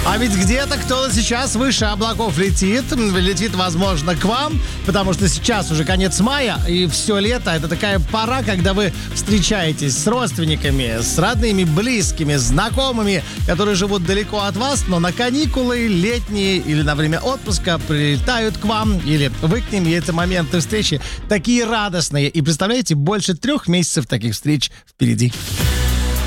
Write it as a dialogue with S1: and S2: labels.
S1: А ведь где-то кто-то сейчас выше облаков летит, возможно, к вам, потому что сейчас уже конец мая, и все лето — это такая пора, когда вы встречаетесь с родственниками, с родными, близкими, знакомыми, которые живут далеко от вас, но на каникулы летние или на время отпуска прилетают к вам, или вы к ним, и эти моменты встречи такие радостные. И представляете, больше 3 месяцев таких встреч впереди.